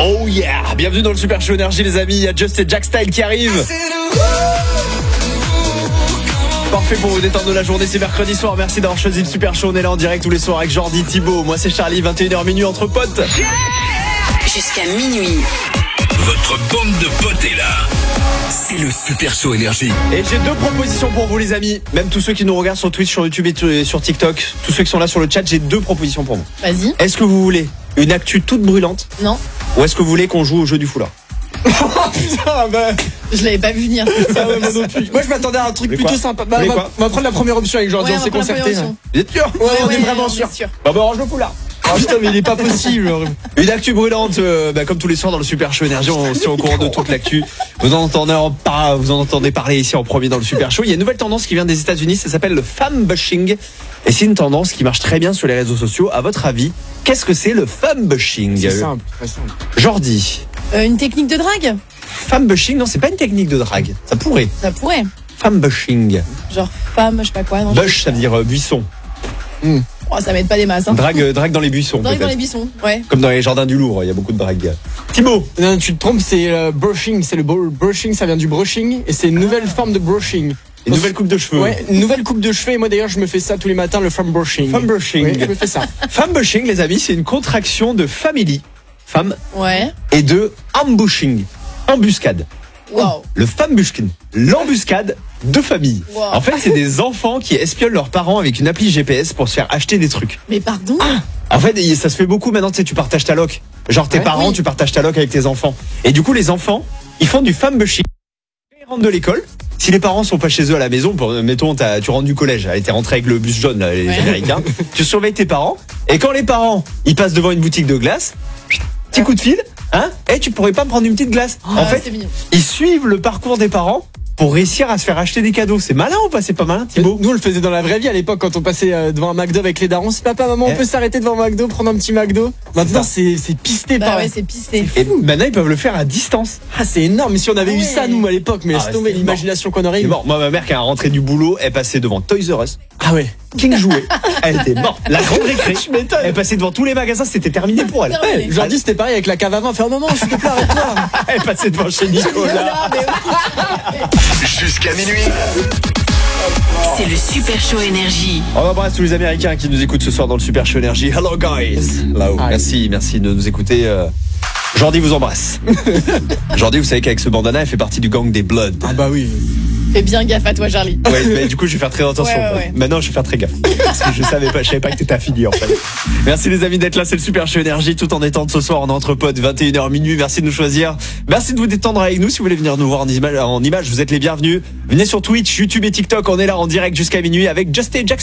Oh yeah, bienvenue dans le Super Show Énergie les amis, il y a Just et Jack Style qui arrivent. Parfait pour vous détendre de la journée, c'est mercredi soir, merci d'avoir choisi le Super Show, on est là en direct tous les soirs avec Jordi, Thibaut, moi c'est Charlie, 21h minuit entre potes. Jusqu'à minuit. Votre bande de potes est là. C'est le Super Show Énergie. Et j'ai deux propositions pour vous les amis, même tous ceux qui nous regardent sur Twitch, sur YouTube et sur TikTok, tous ceux qui sont là sur le chat, j'ai deux propositions pour vous. Vas-y. Est-ce que vous voulez une actu toute brûlante? Non. Ou est-ce que vous voulez qu'on joue au jeu du foulard? Putain, bah. Je l'avais pas vu venir. Ah ouais, moi non plus. Moi je m'attendais à un truc plutôt sympa. Bah, on va prendre la première option avec Jordi, Ouais, on s'est on va prendre la concerté. première option. Vous êtes sûr? Ouais, on est vraiment sûr. Bah range le foulard. Ah putain, mais il est pas possible. Une actu brûlante, comme tous les soirs dans le Super Show Énergie, on est au courant de toute l'actu. Vous en entendez parler ici en premier dans le Super Show. Il y a une nouvelle tendance qui vient des États-Unis, ça s'appelle le femme bashing. Et c'est une tendance qui marche très bien sur les réseaux sociaux. À votre avis, qu'est-ce que c'est le femme bashing? C'est simple, très simple. Jordi. Une technique de drague? Femme bashing, non, c'est pas une technique de drague. Ça pourrait. Ça pourrait. Femme bashing. Genre femme, je sais pas quoi. Non, Bush, ça veut dire buisson. Oh, ça m'aide pas des masses. Hein. Drague dans les buissons. Drague dans peut-être. les buissons, ouais. Comme dans les jardins du Louvre, il y a beaucoup de drague. Thibaut. Non, tu te trompes, c'est brushing. C'est le brushing, ça vient du brushing. Et c'est une nouvelle forme de brushing. Une nouvelle coupe de cheveux. Ouais, une nouvelle coupe de cheveux. Et moi d'ailleurs, je me fais ça tous les matins, le femme brushing. Femme brushing. Oui, je me fais ça. Femme bushing, les amis, c'est une contraction de family, femme, Ouais. et de ambushing, embuscade. Wow. Le femme bushing, l'embuscade de famille. Wow. En fait, c'est des enfants qui espionnent leurs parents avec une appli GPS pour se faire acheter des trucs. Mais pardon? En fait, ça se fait beaucoup maintenant, tu sais, tu partages ta loc. Genre tes Ouais. parents, Oui. tu partages ta loc avec tes enfants. Et du coup, les enfants, ils font du femme bushing. Ils rentrent de l'école. Si les parents sont pas chez eux à la maison, mettons, tu rentres du collège, t'es rentré avec le bus jaune, là, les Ouais. Américains, tu surveilles tes parents, et quand les parents, ils passent devant une boutique de glace, petit coup de fil, hein, et tu pourrais pas me prendre une petite glace. En Ah, fait, c'est mignon. ils suivent le parcours des parents pour réussir à se faire acheter des cadeaux. C'est malin ou pas? C'est pas malin, Thibaut? Nous on le faisait dans la vraie vie à l'époque quand on passait devant un McDo avec les darons. Si papa, maman, on peut s'arrêter devant un McDo, prendre un petit McDo. Maintenant c'est pisté Bah par. ouais, c'est pisté. Et maintenant, ils peuvent le faire à distance. Ah c'est énorme. Mais si on avait Ah eu ouais. ça nous à l'époque, mais Ah laisse ouais, tomber c'est l'imagination qu'on aurait C'est eu. mort. Moi, ma mère, quand elle est rentrée du boulot, elle passait devant Toys R Us, Ah ouais. King jouait. Elle était morte. La grande récré. Elle passait devant tous les magasins, c'était terminé pour elle. Terminé. Jordi c'était pareil avec la cave à vin. Fais un moment, s'il te plaît, arrête-toi. Elle passait devant chez Nicolas. Jusqu'à minuit. C'est le Super Show Énergie. On embrasse tous les Américains qui nous écoutent ce soir dans le Super Show Énergie. Hello guys. Là-haut. Hi. Merci de nous écouter. Jordi vous embrasse. Jordi, vous savez qu'avec ce bandana, elle fait partie du gang des Bloods. Ah bah oui. Fais bien gaffe à toi, Charlie. Ouais, mais du coup, je vais faire très attention. Ouais. Maintenant, je vais faire très gaffe. Parce que je savais pas que t'étais affilié, en fait. Merci les amis d'être là, c'est le Super Show Énergie, tout en détente ce soir en entre potes, 21h minuit. Merci de nous choisir. Merci de vous détendre avec nous. Si vous voulez venir nous voir en image, vous êtes les bienvenus. Venez sur Twitch, YouTube et TikTok. On est là en direct jusqu'à minuit avec Just et Jack.